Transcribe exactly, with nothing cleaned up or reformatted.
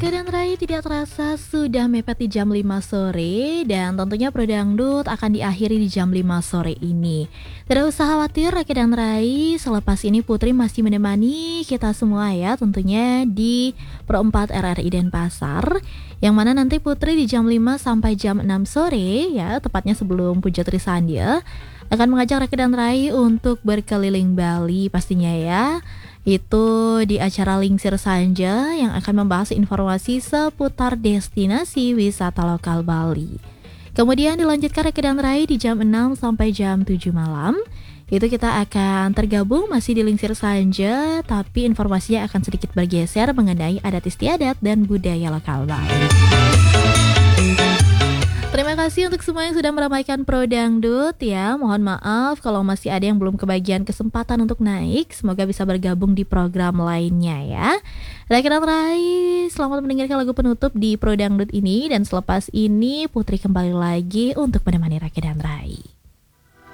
Kadang Rai tidak terasa sudah mepet di jam lima sore dan tentunya Pro Dangdut akan diakhiri di jam lima sore ini. Tidak usah khawatir Raki dan Rai, selepas ini Putri masih menemani kita semua ya tentunya di Pro empat R R I Denpasar. Yang mana nanti Putri di jam lima sampai jam enam sore ya, tepatnya sebelum Puja Trisandia akan mengajak Raki dan Rai untuk berkeliling Bali pastinya ya. Itu di acara Lingsir Sanja yang akan membahas informasi seputar destinasi wisata lokal Bali. Kemudian dilanjutkan Reki dan Rai di jam enam sampai jam tujuh malam. Itu kita akan tergabung masih di Lingsir Sanja, tapi informasinya akan sedikit bergeser mengenai adat istiadat dan budaya lokal Bali. Terima kasih untuk semua yang sudah meramaikan Pro Dangdut ya. Mohon maaf kalau masih ada yang belum kebagian kesempatan untuk naik. Semoga bisa bergabung di program lainnya ya. Raki dan Rai, selamat mendengarkan lagu penutup di Pro Dangdut ini. Dan selepas ini Putri kembali lagi untuk menemani Raki dan Rai.